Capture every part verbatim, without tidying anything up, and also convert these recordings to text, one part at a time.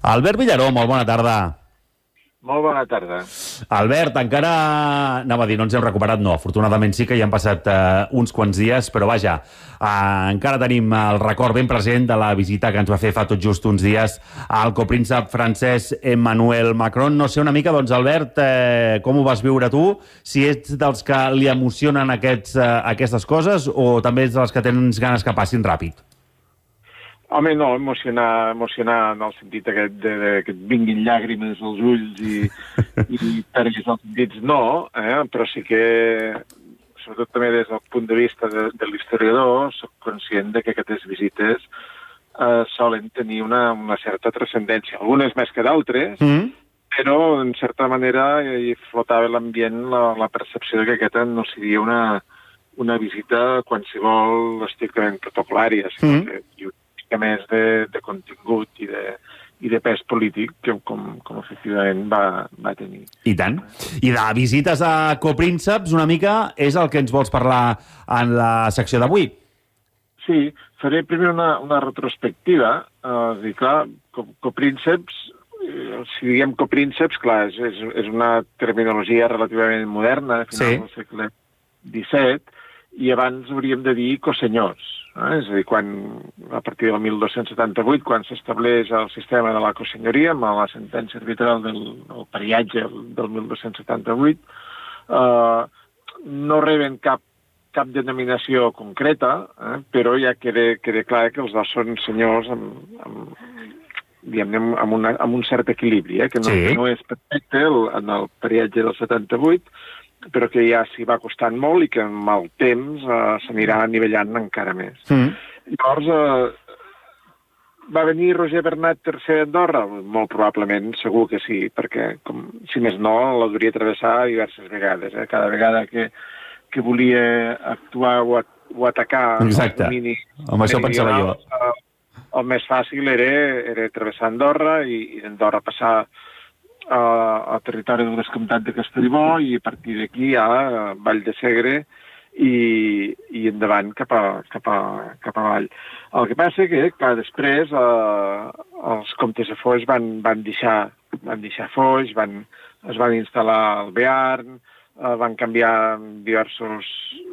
Albert Villaró, molt bona tarda. Molt bona tarda. Albert, encara... Anava a dir, no ens hem recuperat, no. Afortunadament sí que ja han passat uh, uns quants dies, però vaja, uh, encara tenim el record ben present de la visita que ens va fer fa tot just uns dies al copríncep francès Emmanuel Macron. No sé una mica, doncs, Albert, eh, com ho vas viure tu? Si ets dels que li emocionen aquests, uh, aquestes coses o també ets dels que tens ganes que passin ràpid? Home, no, emocionar, emocionar en el sentit aquest de, de que et vinguin llàgrimes als ulls i, i perdis els sentits, no, eh? Però sí que, sobretot també des del punt de vista de, de l'historiador, soc conscient de que aquestes visites eh, solen tenir una, una certa transcendència. Algunes més que d'altres, mm. però, en certa manera, hi flotava l'ambient la, la percepció de que aquesta no seria una, una visita qualsevol estrictament protocolària, sinó mm. que hi que més de, de contingut i de, i de pes polític que com, com efectivament va, va tenir. I tant. I de visites a coprínceps, una mica, és el que ens vols parlar en la secció d'avui. Sí, faré primer una, una retrospectiva. Uh, dir, clar, coprínceps, eh, si diguem coprínceps, clar, és, és, és una terminologia relativament moderna, a finals sí. del segle disset, i abans hauríem de dir cosenyors. Eh? És a dir, quan, a partir del mil dos-cents setanta-vuit, quan s'estableix el sistema de la cosenyoria, amb la sentència arbitral del, del pariatge del mil dos-cents setanta-vuit, eh, no reben cap, cap denominació concreta, eh? Però ja queda, queda clar que els dos són senyors amb, amb, diguem-ne, amb, una, amb un cert equilibri, eh? Que no, sí. no és perfecte el, en el pariatge del setanta-vuit, però que ja s'hi va costant molt i que amb el temps eh, s'anirà anivellant encara més. Mm. Llavors, eh, va venir Roger Bernat tercer d'Andorra? Molt probablement, segur que sí, perquè, com, si més no, l'hauria travessar diverses vegades. Eh? Cada vegada que, que volia actuar o, a, o atacar... Exacte, domini, amb això pensava jo. Eh, el més fàcil era, era travessar Andorra i, i d'Andorra passar al territori del descomptat de Castellbó i a partir d'aquí a Vall de Segre i, i endavant cap a, cap, a, cap a Vall. El que passa que, clar, després eh, els comtes de Foix van, van, deixar, van deixar Foix, van, es van instal·lar al Bearn, eh, van canviar diversos,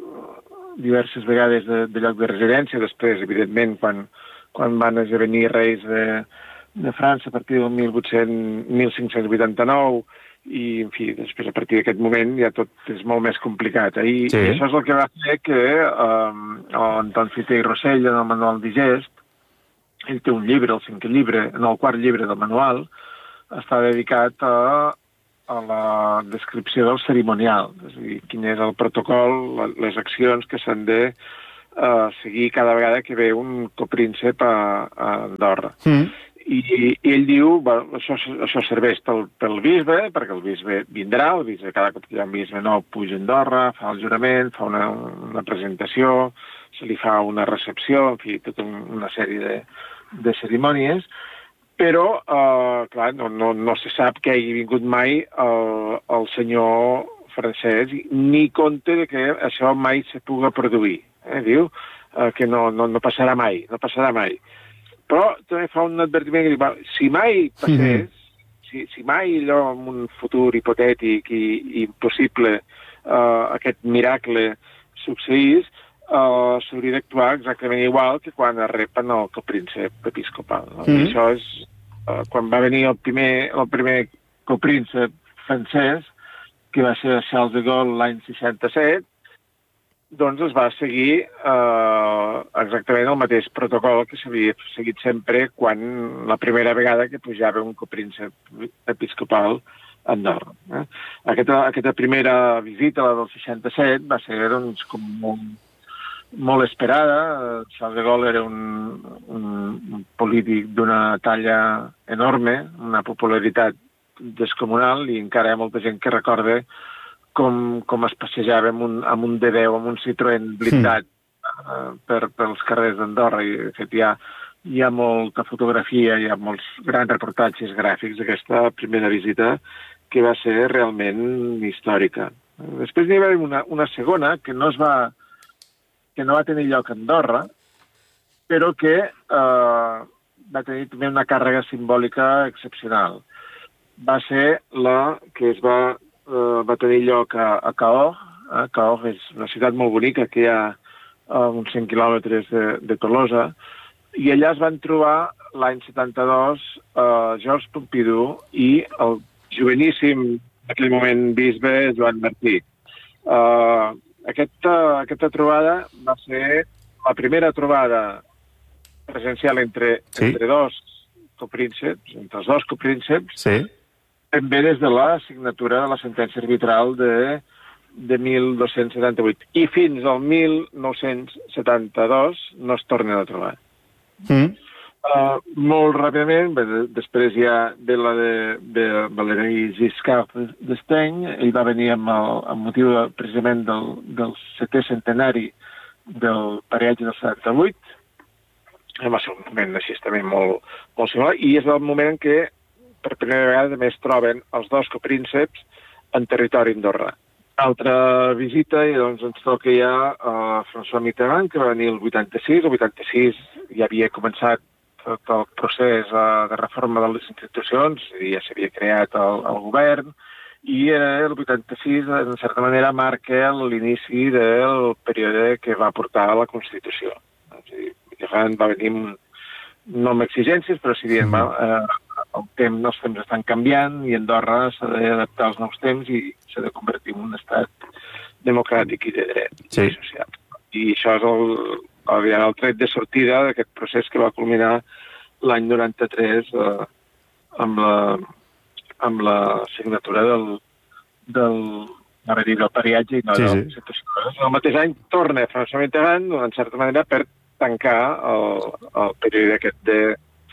diverses vegades de, de lloc de residència, després, evidentment, quan, quan van esdevenir reis de de França a partir del mil cinc-cents vuitanta-nou i, en fi, després a partir d'aquest moment ja tot és molt més complicat. Eh? I, sí. I això és el que va fer que eh, Anton Fité i Rossell, en el manual Digest, ell té un llibre, el cinquè llibre, en el quart llibre del manual, està dedicat a, a la descripció del cerimonial, és a dir, quin és el protocol, les accions que s'han de eh, seguir cada vegada que ve un copríncep a, a Andorra. Mm. I, i ell diu, bueno, això, això serveix pel, pel bisbe, perquè el bisbe vindrà, el bisbe, cada cop que hi ha un bisbe nou puja a Andorra, fa el jurament, fa una, una presentació, se li fa una recepció, en fi, tota una sèrie de, de cerimònies, però, eh, clar, no, no, no se sap que hagi vingut mai el, el senyor francès, ni compte de que això mai se puga produir. Eh? Diu eh, que no, no, no passarà mai, no passarà mai. Però també fa un advertiment que diu, si mai passés, mm. si, si mai allò en un futur hipotètic i, i impossible uh, aquest miracle succeís, uh, s'hauria d'actuar exactament igual que quan es repen el copríncep episcopal. No? Mm. I això és uh, quan va venir el primer, el primer copríncep francès, que va ser Charles de Gaulle l'any seixanta-set, doncs es va seguir eh, exactament el mateix protocol que s'havia seguit sempre quan la primera vegada que pujava un copríncep episcopal a Andorra. Eh? Aquesta, aquesta primera visita, la del seixanta-set, va ser doncs, com molt, molt esperada. Charles de Gaulle era un, un polític d'una talla enorme, una popularitat descomunal, i encara hi ha molta gent que recorda com, com es passejava amb un, amb un D deu, amb un Citroën blindat mm. uh, per, pels carrers d'Andorra. I, de fet, hi ha, hi ha molta fotografia, hi ha molts grans reportatges gràfics d'aquesta primera visita que va ser realment històrica. Després n'hi va haver una, una segona que no es va que no va tenir lloc a Andorra, però que eh, va tenir també una càrrega simbòlica excepcional. Va ser la que es va, eh, va tenir lloc a, a Cahors. Eh? Cahors és una ciutat molt bonica que hi ha a uns cent quilòmetres de, de Tolosa, i allà es van trobar l'any setanta-dos eh, Georges Pompidou i el joveníssim, en aquell moment, bisbe Joan Martí. Eh, aquesta, aquesta trobada va ser la primera trobada presencial entre, sí. entre dos coprínceps, entre els dos coprínceps, sí. també des de la signatura de la sentència arbitral de de mil dos-cents setanta-vuit. I fins al mil nou-cents setanta-dos no es tornen a trobar. Mm. Uh, molt ràpidament, bé, després ja ve la de, de Valéry Giscard d'Estaing, ell va venir amb, el, amb motiu de, precisament del, del setè centenari del pareatge del setanta-vuit, va ser un moment així també molt, molt similar, i és el moment en què per primera vegada també es troben els dos coprínceps en territori andorrà. Altra visita, i doncs ens toca ja a François Mitterrand, que va venir el vuitanta-sis. El vuitanta-sis ja havia començat tot el procés uh, de reforma de les institucions, i ja s'havia creat el, el govern, i eh, el vuitanta-sis, en certa manera, marca l'inici del període que va portar a la Constitució. O sigui, Mitterrand va venir no amb exigències, però si dient, mm. eh, el temps, els temps estan canviant i Andorra s'ha d'adaptar als nous temps i s'ha de convertir en un estat democràtic i de dret sí. i social. I això és el, el, el tret de sortida d'aquest procés que va culminar l'any noranta-tres eh, amb, la, amb la signatura del, del, dir, del pariatge i no sí, del sí. El mateix any torna François Mitterrand, en certa manera, per tancar el, el període aquest de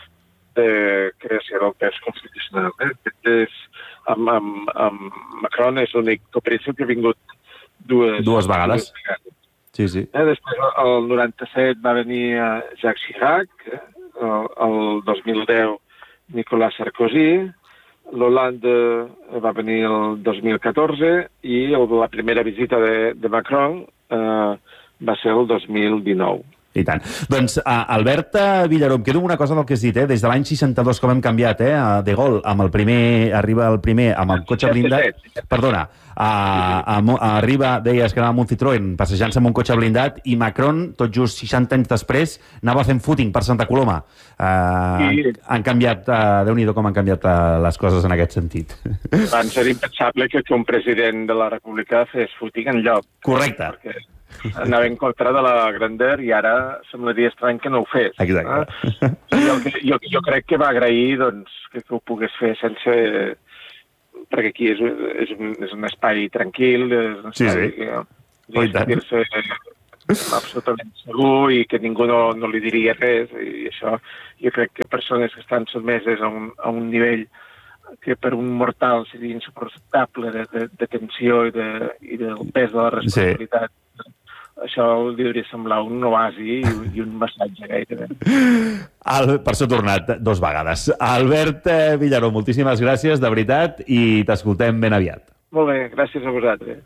de creació del pes constitucional. Eh? Aquest és, amb, amb, amb Macron és l'únic copríncep que ha vingut dues, dues vegades. Dues vegades. Sí, sí. Eh? Després, el noranta-set va venir Jacques Chirac, eh? el, el dos mil deu Nicolas Sarkozy, l'Hollande va venir el dos mil catorze i el, la primera visita de, de Macron eh, va ser el dos mil dinou. I tant. Doncs, uh, Albert Villaró, em quedo amb una cosa del que has dit, eh? Des de l'any seixanta-dos, com hem canviat, eh? De Gaulle, amb el primer, arriba el primer, amb el cotxe blindat... Perdona, uh, a, a, arriba, deies que anava amb un Citroën, passejant-se amb un cotxe blindat, i Macron, tot just seixanta anys després, anava fent footing per Santa Coloma. Uh, sí. Han canviat, uh, Déu-n'hi-do com han canviat uh, les coses en aquest sentit. Abans era impensable que un president de la República fes footing enlloc. Correcte. Perquè anava en contra de la grandeur i ara semblaria estrany que no ho fes. Exacte. Eh? Jo, jo, jo crec que va agrair doncs, que ho pogués fer sense... perquè aquí és, és, un, és un espai tranquil, és un espai sí, sí. que sentir-se absolutament segur i que ningú no, no li diria res. I això jo crec que persones que estan sotmeses a un, a un nivell que per un mortal seria insuportable de, de, de tensió i, de, i del pes de la responsabilitat. Sí. Això li hauria semblar un oasi i, i un massatge gairebé. Al, per això he tornat dos vegades. Albert Villaró, moltíssimes gràcies, de veritat, i t'escoltem ben aviat. Molt bé, gràcies a vosaltres.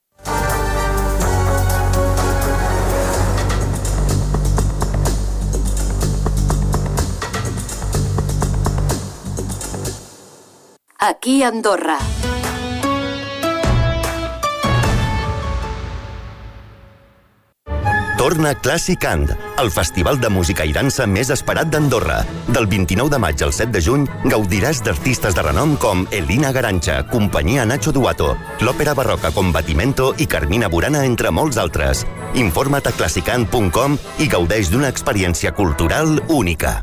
Aquí a Andorra. Torna Classic And, el festival de música i dansa més esperat d'Andorra. Del vint-i-nou de maig al set de juny gaudiràs d'artistes de renom com Elina Garancha, Companyia Nacho Duato, l'Òpera Barroca Combatimento i Carmina Burana, entre molts altres. Informa't a classic and punt com i gaudeix d'una experiència cultural única.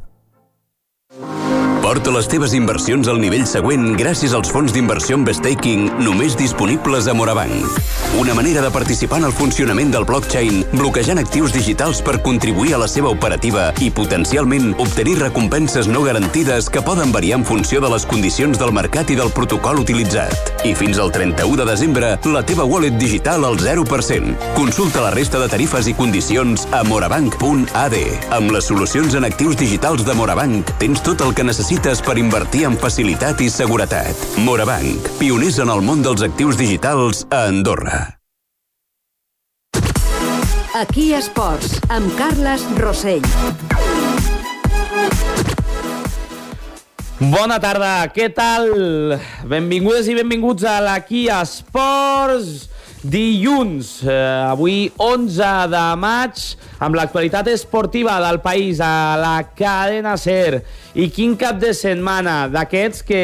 Porta les teves inversions al nivell següent gràcies als fons d'inversió amb staking només disponibles a Morabanc. Una manera de participar en el funcionament del blockchain bloquejant actius digitals per contribuir a la seva operativa i potencialment obtenir recompenses no garantides que poden variar en funció de les condicions del mercat i del protocol utilitzat. I fins al trenta-u de desembre, la teva wallet digital al zero per cent. Consulta la resta de tarifes i condicions a morabanc punt a d. Amb les solucions en actius digitals de Morabanc tens tot el que necessites per invertir en facilitat i seguretat. Morabanc, pioners en el món dels actius digitals a Andorra. Aquí Esports, amb Carles Rossell. Bona tarda, què tal? Benvingudes i benvinguts a l'Aquí Esports dilluns, eh, avui onze de maig, amb l'actualitat esportiva del país a la cadena SER. I quin cap de setmana d'aquests que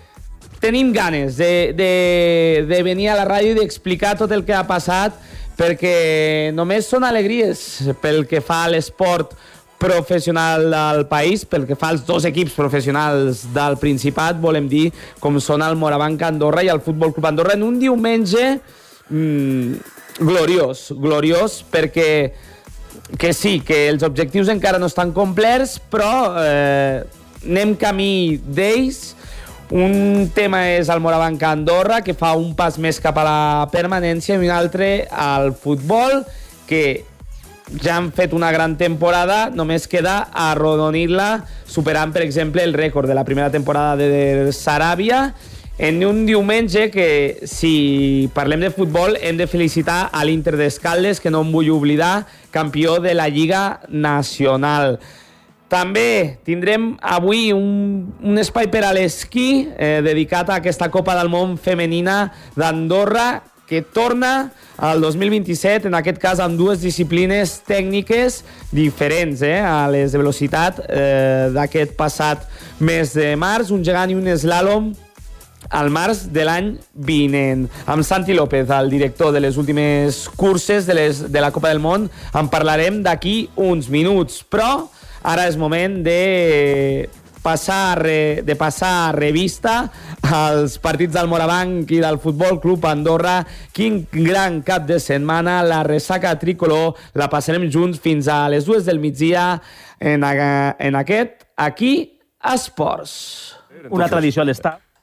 tenim ganes de, de, de venir a la ràdio i d'explicar tot el que ha passat, perquè només són alegries pel que fa a l'esport professional del país, pel que fa als dos equips professionals del Principat, volem dir, com són el Morabanc Andorra i el Futbol Club Andorra, en un diumenge mmm, gloriós, gloriós, perquè que sí, que els objectius encara no estan complerts, però eh, anem camí d'ells. Un tema és el Morabanc Andorra, que fa un pas més cap a la permanència, i un altre al futbol, que ja han fet una gran temporada, només queda arrodonir-la, superant, per exemple, el rècord de la primera temporada de Saràbia, en un diumenge que, si parlem de futbol, hem de felicitar a l'Inter d'Escaldes, que no em vull oblidar, campió de la Lliga Nacional. També tindrem avui un, un espai per a l'esquí eh, dedicat a aquesta Copa del Món femenina d'Andorra, que torna al dos mil vint-i-set, en aquest cas amb dues disciplines tècniques diferents eh, a les de velocitat eh, d'aquest passat mes de març, un gegant i un eslàlom al març de l'any vinent. Amb Santi López, el director de les últimes curses de, les, de la Copa del Món, en parlarem d'aquí uns minuts, però ara és moment de passar, de passar revista als partits del Morabanc i del Futbol Club Andorra. Quin gran cap de setmana, la ressaca tricolor la passarem junts fins a les dues del migdia en, a, en aquest Aquí Esports. Una tradició a l'estat.